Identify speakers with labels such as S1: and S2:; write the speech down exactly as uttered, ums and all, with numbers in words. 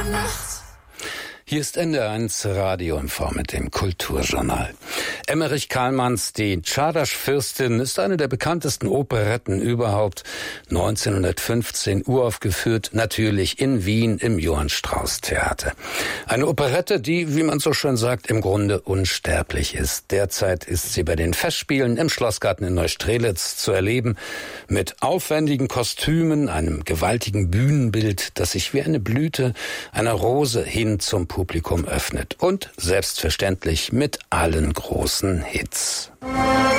S1: Hier ist N D R eins Radio in Form mit dem Kulturjournal. Emmerich Karlmanns Die Czardasch-Fürstin ist eine der bekanntesten Operetten überhaupt. neunzehnhundertfünfzehn uraufgeführt, natürlich in Wien im Johann-Strauß-Theater. Eine Operette, die, wie man so schön sagt, im Grunde unsterblich ist. Derzeit ist sie bei den Festspielen im Schlossgarten in Neustrelitz zu erleben, mit aufwendigen Kostümen, einem gewaltigen Bühnenbild, das sich wie eine Blüte einer Rose hin zum Publikum öffnet und selbstverständlich mit allen großen Hits.